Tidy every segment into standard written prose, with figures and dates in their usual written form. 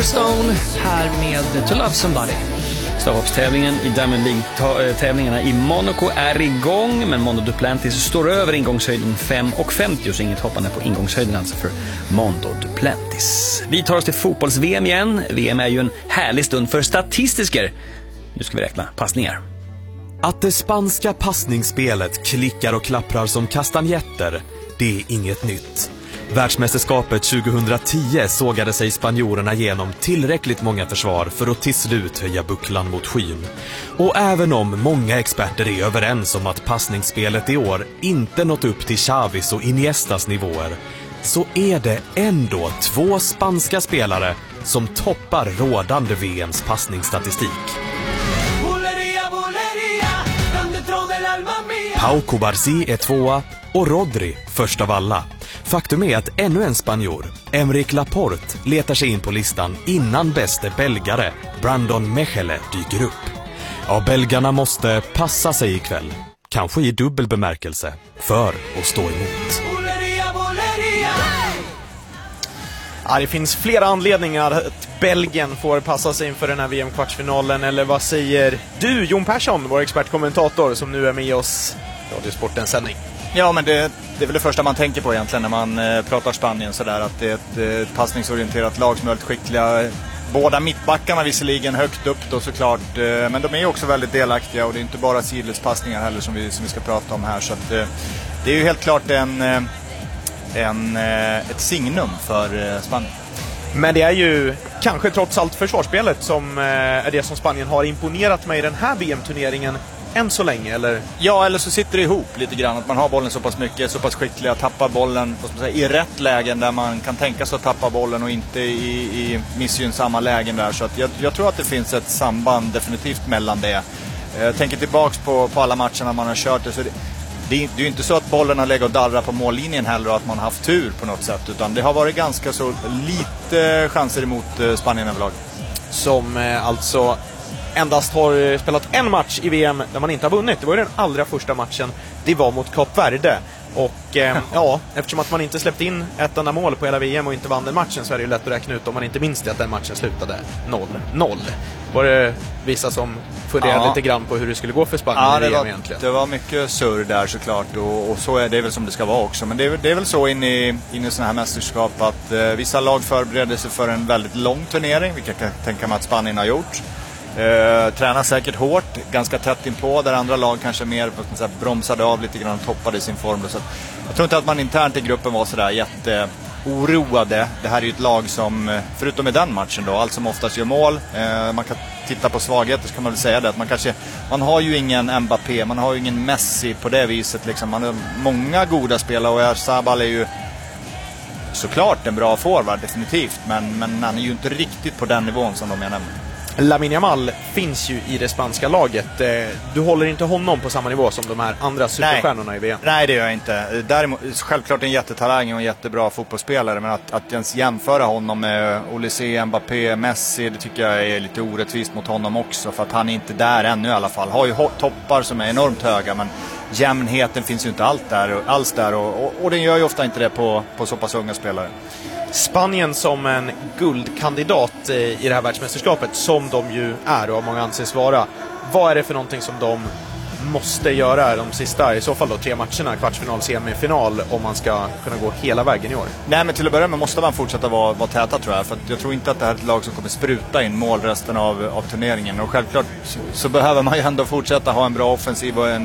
Stone här med To Love Somebody. Stavhoppstävlingen i Diamond League-tävlingarna i Monaco är igång, men Mondo Duplantis står över ingångshöjden 5,50, så inget hoppande på ingångshöjden alltså för Mondo Duplantis. Vi tar oss till fotbolls-VM igen. VM är ju en härlig stund för statistiker. Nu ska vi räkna passningar. Att det spanska passningsspelet klickar och klapprar som kastanjetter, det är inget nytt. Världsmästerskapet 2010 sågade sig spanjorerna genom tillräckligt många försvar för att till slut höja bucklan mot skyn. Och även om många experter är överens om att passningsspelet i år inte nått upp till Xavis och Iniestas nivåer, så är det ändå 2 spanska spelare som toppar rådande VMs passningsstatistik. Pau Cubarsí är 2 och Rodri först av alla. Faktum är att ännu en spanjor, Emeric Laporte, letar sig in på listan innan bäste belgare Brandon Mechele dyker upp. Ja, belgarna måste passa sig ikväll, kanske i dubbel bemärkelse, för att stå emot. Ja, det finns flera anledningar att Belgien får passa sig inför den här VM-kvartsfinalen. Eller vad säger du, Jon Persson, vår expertkommentator som nu är med oss i Radiosportens sändning? Ja, men det är väl det första man tänker på egentligen när man pratar Spanien, sådär, att det är ett passningsorienterat lag som är väldigt skickliga. Båda mittbackarna visserligen högt upp då såklart, men de är också väldigt delaktiga, och det är inte bara sidledspassningar heller som vi ska prata om här, så att det är ju helt klart ett signum för Spanien. Men det är ju kanske trots allt försvarsspelet som är det som Spanien har imponerat med i den här VM-turneringen än så länge, eller? Ja, eller så sitter det ihop lite grann, att man har bollen så pass mycket, så pass skickliga, tappar bollen i rätt lägen där man kan tänka sig att tappa bollen och inte i missgynnsamma lägen där, så att jag tror att det finns ett samband definitivt mellan det. Jag tänker tillbaks på alla matcherna man har kört, så det är ju inte så att bollen har legat och darrat på mållinjen heller och att man har haft tur på något sätt, utan det har varit ganska så lite chanser emot Spanien överlag. Som alltså endast har spelat en match i VM där man inte har vunnit. Det var ju den allra första matchen. Det var mot Kap Verde. Och ja, eftersom att man inte släppte in ett enda mål på hela VM och inte vann den matchen, så är det ju lätt att räkna ut om man inte minns det att den matchen slutade 0-0. Var det vissa som funderade lite grann på hur det skulle gå för Spanien i VM egentligen? Det var mycket surr där såklart, och så är det väl som det ska vara också. Men det är väl så in i sådana här mästerskap att vissa lag förbereder sig för en väldigt lång turnering, vilket jag kan tänka mig att Spanien har gjort. Tränar säkert hårt, ganska tätt inpå, där andra lag kanske mer bromsade av lite grann och toppade sin form. Så jag tror inte att man internt i gruppen var sådär jätteoroade. Det här är ju ett lag som, förutom i den matchen då, allt som oftast gör mål. Man kan titta på svagheter, så kan man väl säga det, att man har ju ingen Mbappé, man har ju ingen Messi på det viset liksom. Man har många goda spelare, och Oyarzabal är ju såklart en bra forward definitivt, men han är ju inte riktigt på den nivån som de jag nämnde. Lamine Yamal finns ju i det spanska laget. Du håller inte honom på samma nivå som de här andra superstjärnorna i VM? Nej, det gör jag inte. Däremot, självklart en jättetalang och en jättebra fotbollsspelare, men att ens jämföra honom med Olise, Mbappé, Messi, det tycker jag är lite orättvist mot honom också, för att han är inte där ännu i alla fall. Har ju toppar som är enormt höga, men jämnheten finns ju inte alls där, och den gör ju ofta inte det på så pass unga spelare. Spanien som en guldkandidat i det här världsmästerskapet, som de ju är och många anses vara. Vad är det för någonting som de måste göra de sista, i så fall då 3 matcherna, kvartsfinal, semifinal, om man ska kunna gå hela vägen i år? Nej, men till att börja med måste man fortsätta vara täta, tror jag. För att jag tror inte att det här är ett lag som kommer spruta in mål resten av turneringen. Och självklart så behöver man ju ändå fortsätta ha en bra offensiv och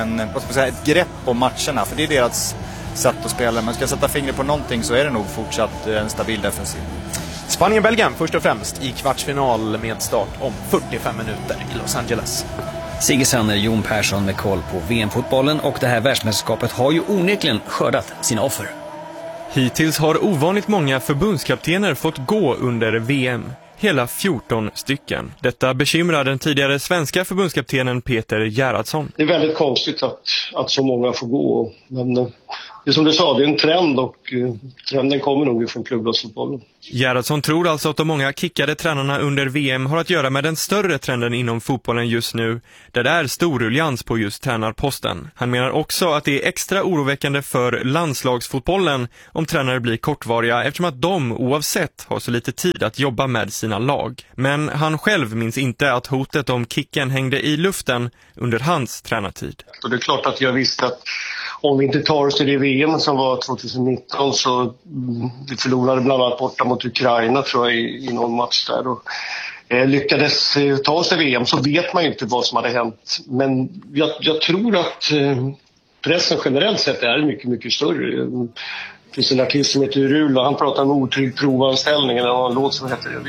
ett grepp på matcherna. För det är deras sätt att spela. Men ska jag sätta fingret på någonting, så är det nog fortsatt en stabil defensiv. Spanien-Belgien först och främst i kvartsfinal med start om 45 minuter i Los Angeles. Sigge Sanner, Jon Persson med koll på VM-fotbollen, och det här världsmästerskapet har ju onekligen skördat sina offer. Hittills har ovanligt många förbundskaptener fått gå under VM. Hela 14 stycken. Detta bekymrar den tidigare svenska förbundskaptenen Peter Gerhardsson. Det är väldigt konstigt att så många får gå, men det är som du sa, det är en trend och trenden kommer nog från klubblagsfotbollen. Gerhardsson tror alltså att de många kickade tränarna under VM har att göra med den större trenden inom fotbollen just nu, där det är stor ruljans på just tränarposten. Han menar också att det är extra oroväckande för landslagsfotbollen om tränare blir kortvariga eftersom att de oavsett har så lite tid att jobba med sina lag. Men han själv minns inte att hotet om kicken hängde i luften under hans tränartid. Och det är klart att jag visste att om vi inte tar oss till det VM som var 2019 så vi förlorade bland annat borta mot Ukraina tror jag i någon match där och lyckades ta oss till VM så vet man ju inte vad som hade hänt. Men jag tror att pressen generellt sett är mycket, mycket större. Det finns en artist som heter Rul och han pratar om otrygg provanställning eller en låt som heter det.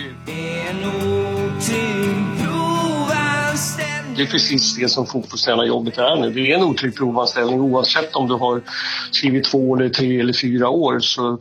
Det är precis det som fotbollstränarjobbet är nu. Det är en otrygg provanställning oavsett om du har skrivit 2 eller 3 eller 4 år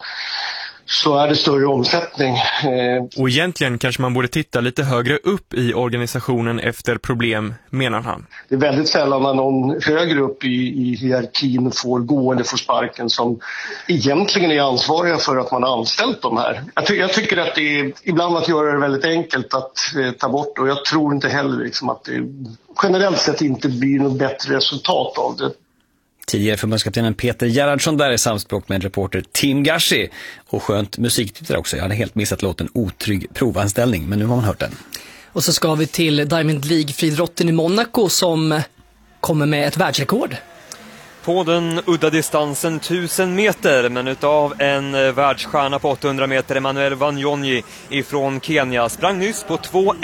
så är det större omsättning. Och egentligen kanske man borde titta lite högre upp i organisationen efter problem, menar han. Det är väldigt sällan när någon högre upp i hierarkin får gå eller får sparken som egentligen är ansvariga för att man har anställt de här. Jag tycker att det är ibland att göra det väldigt enkelt att ta bort och jag tror inte heller liksom att det generellt sett inte blir något bättre resultat av det. Tidigare förbundskaptenen Peter Gerhardsson där i samspråk med reporter Tim Gashi. Och skönt musiktitel också. Jag hade helt missat låten Otrygg provanställning, men nu har man hört den. Och så ska vi till Diamond League-friidrotten i Monaco som kommer med ett världsrekord. På den udda distansen 1000 meter, men utav en världsstjärna på 800 meter, Emmanuel Wanyonyi ifrån Kenya, sprang nyss på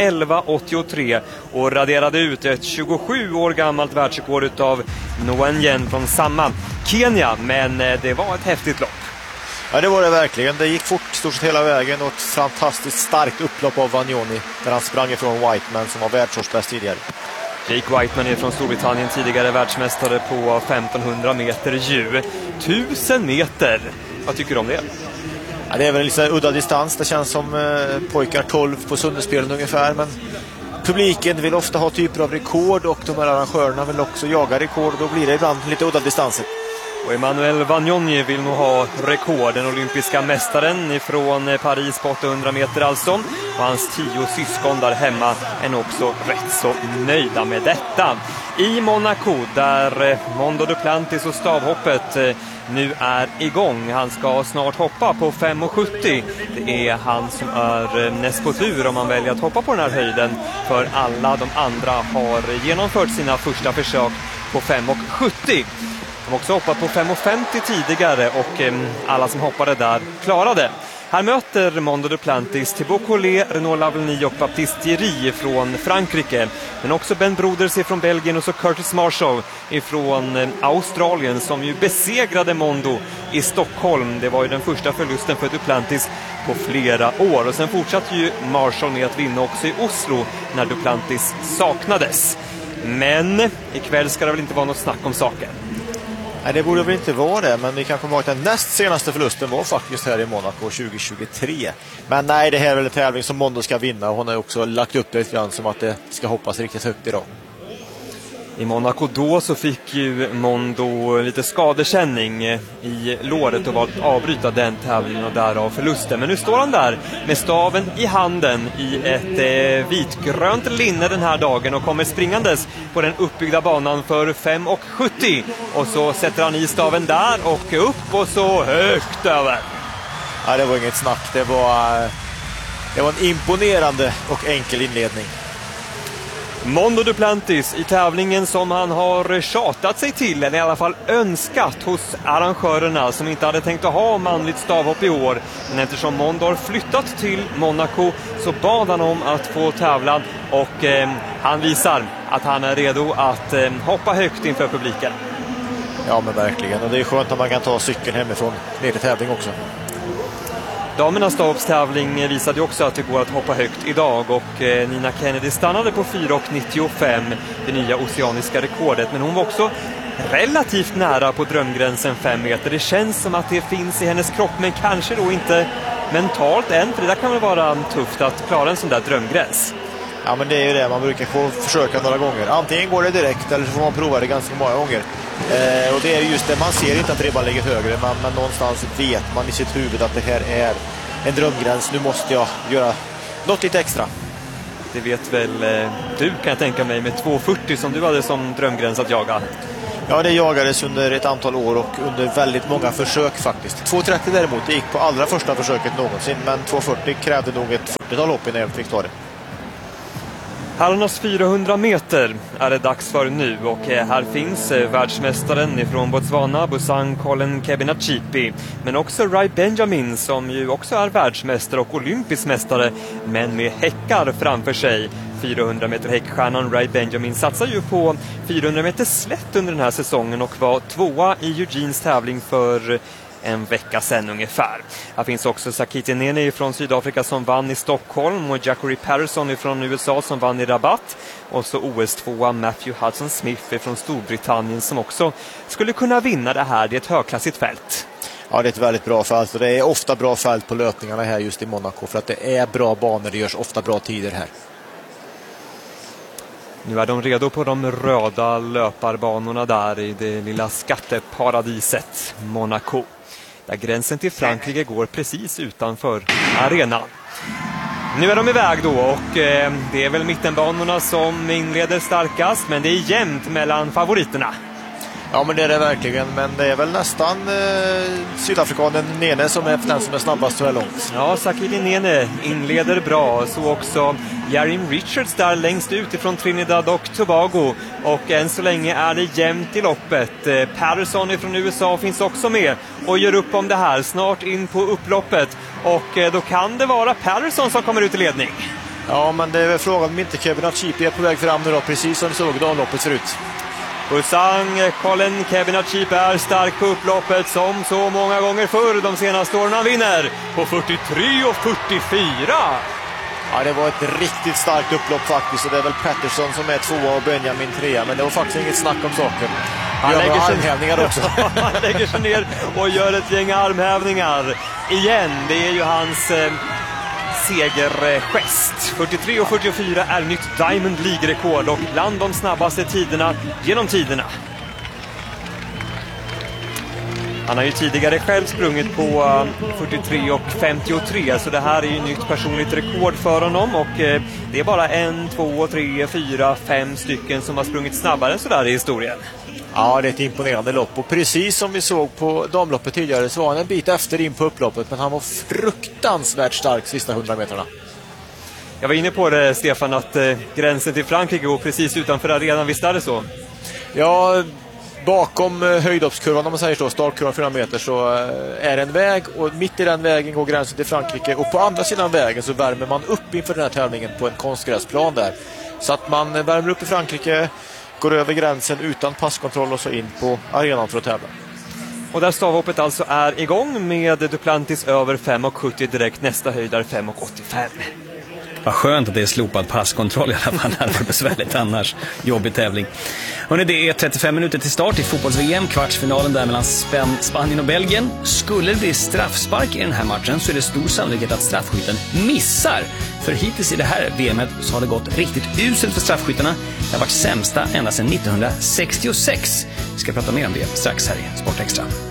2:11,83 och raderade ut ett 27 år gammalt världsrekord utav Nguyen från samma Kenya, men det var ett häftigt lopp. Ja, det var det verkligen. Det gick fort stort sett hela vägen och ett fantastiskt starkt upplopp av Wanyonyi där han sprang ifrån Whiteman som var världsårsbäst tidigare. Jake Whiteman är från Storbritannien, tidigare världsmästare på 1500 meter ju. 1000 meter, vad tycker du om det? Ja, det är väl lite udda distans, det känns som pojkar 12 på Sundespelen ungefär, men publiken vill ofta ha typer av rekord och de här arrangörerna vill också jaga rekord och då blir det ibland lite udda distanser. Och Emmanuel Wanyonyi vill nog ha rekord, den olympiska mästaren ifrån Paris på 800 meter alltså. Och hans 10 syskon där hemma är nog också rätt så nöjda med detta. I Monaco där Mondo Duplantis och stavhoppet nu är igång. Han ska snart hoppa på 5,70. Det är han som är näst på tur om man väljer att hoppa på den här höjden. För alla de andra har genomfört sina första försök på 5,70. De har också hoppat på 5,50 tidigare och alla som hoppade där klarade. Här möter Mondo Duplantis Thibaut Collet, Renaud Lavigny och Baptiste Thierry från Frankrike. Men också Ben Broders från Belgien och så Curtis Marshall från Australien som ju besegrade Mondo i Stockholm. Det var ju den första förlusten för Duplantis på flera år. Och sen fortsatte ju Marshall med att vinna också i Oslo när Duplantis saknades. Men ikväll ska det väl inte vara något snack om saken. Nej, det borde väl inte vara det, men vi kan komma ihåg att den näst senaste förlusten var faktiskt här i Monaco 2023. Men nej, det här är väl en tävling som Mondo ska vinna och hon har också lagt upp det lite grann som att det ska hoppas riktigt högt idag. I Monaco då så fick ju Mondo lite skadekänning i låret och valt att avbryta den tävlingen och därav förlusten. Men nu står han där med staven i handen i ett vitgrönt linne den här dagen och kommer springandes på den uppbyggda banan för 5,70. Och så sätter han i staven där och upp och så högt över. Ja, det var inget snack. Det var en imponerande och enkel inledning. Mondo Duplantis i tävlingen som han har tjatat sig till, eller i alla fall önskat hos arrangörerna som inte hade tänkt att ha manligt stavhopp i år. Men eftersom Mondo har flyttat till Monaco så bad han om att få tävla och han visar att han är redo att hoppa högt inför publiken. Ja, men verkligen. Och det är skönt att man kan ta cykeln hemifrån ner till tävling också. Damernas stavhoppstävling visade ju också att det går att hoppa högt idag och Nina Kennedy stannade på 4,95, det nya oceaniska rekordet. Men hon var också relativt nära på drömgränsen 5 meter. Det känns som att det finns i hennes kropp, men kanske då inte mentalt än, för det där kan väl vara tufft att klara en sån där drömgräns. Ja, men det är ju det. Man brukar få försöka några gånger. Antingen går det direkt eller så får man prova det ganska många gånger. Och det är just det, man ser inte att ribban ligger högre, men någonstans vet man i sitt huvud att det här är en drömgräns. Nu måste jag göra något lite extra. Det vet väl du, kan jag tänka mig, med 2,40 som du hade som drömgräns att jaga. Ja, det jagades under ett antal år och under väldigt många försök faktiskt. 2,30 däremot, det gick på allra första försöket någonsin, men 2,40 krävde nog ett 40-tal lopp innan jag fick ta det. Herrarnas 400 meter är det dags för nu och här finns världsmästaren ifrån Botswana, Busang Colin Kebinachipi, men också Rai Benjamin som ju också är världsmästare och olympisk mästare, men med häckar framför sig. 400 meter häckstjärnan Rai Benjamin satsar ju på 400 meter slätt under den här säsongen och var tvåa i Eugenes tävling för en vecka sedan ungefär. Här finns också Sakiti Nene från Sydafrika som vann i Stockholm och Jackery Patterson från USA som vann i Rabat. Och så OS-2 Matthew Hudson-Smith från Storbritannien som också skulle kunna vinna det här. Det är ett högklassigt fält. Ja, det är ett väldigt bra fält och det är ofta bra fält på löpningarna här just i Monaco för att det är bra banor, det görs ofta bra tider här. Nu är de redo på de röda löparbanorna där i det lilla skatteparadiset Monaco. Där gränsen till Frankrike går precis utanför arenan. Nu är de iväg då och det är väl mittenbanorna som inleder starkast, men det är jämnt mellan favoriterna. Ja, men det är det verkligen, men det är väl nästan sydafrikanen Nene som är den som är snabbast så här långt. Ja, Sakiti Nene inleder bra, så också Jarim Richards där längst ut ifrån Trinidad och Tobago, och än så länge är det jämnt i loppet. Patterson från USA finns också med och gör upp om det här snart in på upploppet, och då kan det vara Patterson som kommer ut i ledning. Ja, men det är väl frågan om inte Kebinachipi är på väg fram nu då, precis som vi såg damloppet förut. Busang Colin Kebinachipi är stark på upploppet som så många gånger förr de senaste åren. Han vinner på 43 och 44. Ja, det var ett riktigt starkt upplopp faktiskt, och det är väl Patterson som är tvåa och Benjamin trea, men det var faktiskt inget snack om saken. Han lägger sig armhävningar också. Han lägger sig ner och gör ett gäng armhävningar igen. Det är ju hans segergest. 43 och 44 är nytt Diamond League-rekord och bland de snabbaste tiderna genom tiderna. Han har ju tidigare själv sprungit på 43 och 53, så det här är ju nytt personligt rekord för honom, och det är bara 1, 2, 3, 4, 5 stycken som har sprungit snabbare än sådär i historien. Ja, det är ett imponerande lopp, och precis som vi såg på damloppet tidigare så var han en bit efter in på upploppet, men han var fruktansvärt stark sista 100 meterna. Jag var inne på det, Stefan, att gränsen till Frankrike går precis utanför arenan, visst är det så? Ja, bakom höjdhoppskurvan, om man säger så, startkurvan 400 meter, så är det en väg, och mitt i den vägen går gränsen till Frankrike, och på andra sidan vägen så värmer man upp inför den här tävlingen på en konstgräsplan där. Så att man värmer upp i Frankrike, går över gränsen utan passkontroll och så in på arenan för att tävla. Och där stavhoppet alltså är igång med Duplantis över 5,70 direkt, nästa höjd är 5,85. Vad skönt att det är slopad passkontroll i alla fall. Det var besvärligt annars. Jobbig tävling. Hörrni, det är 35 minuter till start i fotbolls-VM. Kvartsfinalen där mellan Spanien och Belgien. Skulle det bli straffspark i den här matchen så är det stor sannolikhet att straffskytten missar. För hittills i det här VMet så har det gått riktigt uselt för straffskyttarna. Det har varit sämsta ända sedan 1966. Vi ska prata mer om det strax här i Sportextra.